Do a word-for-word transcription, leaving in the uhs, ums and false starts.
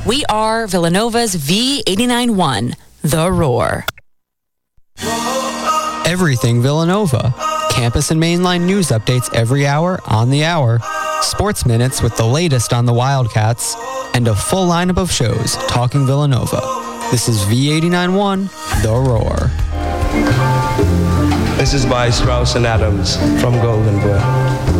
We are Villanova's V eighty-nine point one, The Roar. Everything Villanova. Campus and mainline news updates every hour on the hour. Sports minutes with the latest on the Wildcats. And a full lineup of shows talking Villanova. This is V eighty-nine point one, The Roar. This is by Strauss and Adams from Golden Boy.